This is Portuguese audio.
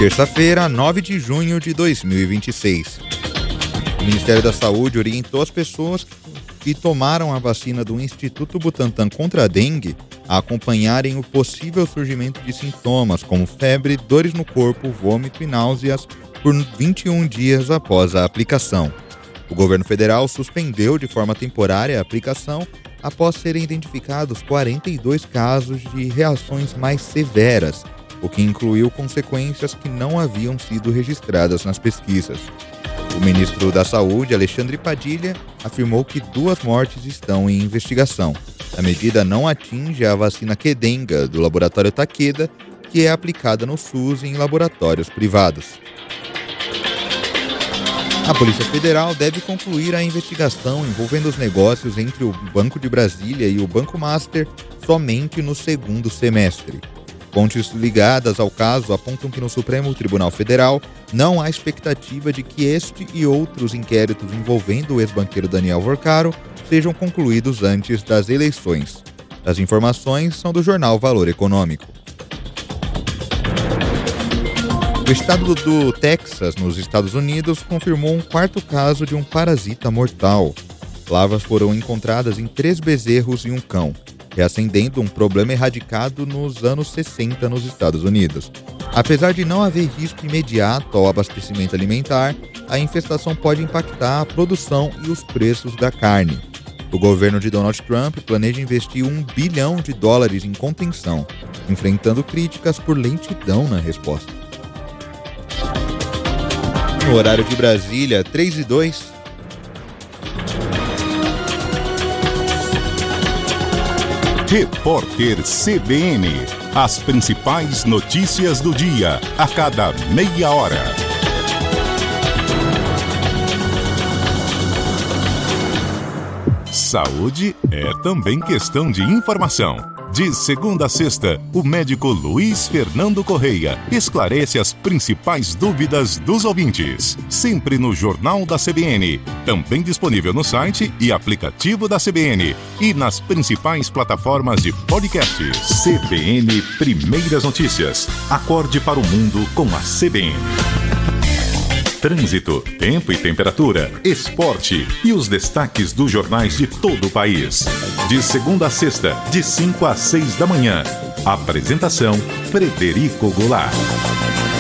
Terça-feira, 9 de junho de 2026. O Ministério da Saúde orientou as pessoas que tomaram a vacina do Instituto Butantan contra a dengue a acompanharem o possível surgimento de sintomas como febre, dores no corpo, vômito e náuseas por 21 dias após a aplicação. O governo federal suspendeu de forma temporária a aplicação após serem identificados 42 casos de reações mais severas, o que incluiu consequências que não haviam sido registradas nas pesquisas. O ministro da Saúde, Alexandre Padilha, afirmou que 2 mortes estão em investigação. A medida não atinge a vacina Qdenga, do laboratório Takeda, que é aplicada no SUS e em laboratórios privados. A Polícia Federal deve concluir a investigação envolvendo os negócios entre o Banco de Brasília e o Banco Master somente no segundo semestre. Fontes ligadas ao caso apontam que no Supremo Tribunal Federal não há expectativa de que este e outros inquéritos envolvendo o ex-banqueiro Daniel Vorcaro sejam concluídos antes das eleições. As informações são do jornal Valor Econômico. O estado do Texas, nos Estados Unidos, confirmou um 4º caso de um parasita mortal. Larvas foram encontradas em 3 bezerros e um cão, reacendendo um problema erradicado nos anos 60 nos Estados Unidos. Apesar de não haver risco imediato ao abastecimento alimentar, a infestação pode impactar a produção e os preços da carne. O governo de Donald Trump planeja investir $1 bilhão em contenção, enfrentando críticas por lentidão na resposta. No horário de Brasília, 3:02. Repórter CBN. As principais notícias do dia, a cada meia hora. Saúde é também questão de informação. De segunda a sexta, o médico Luiz Fernando Correia esclarece as principais dúvidas dos ouvintes. Sempre no Jornal da CBN. Também disponível no site e aplicativo da CBN. E nas principais plataformas de podcast. CBN Primeiras Notícias. Acorde para o mundo com a CBN. Trânsito, tempo e temperatura, esporte e os destaques dos jornais de todo o país. De segunda a sexta, de 5 às 6 da manhã. Apresentação: Frederico Goulart.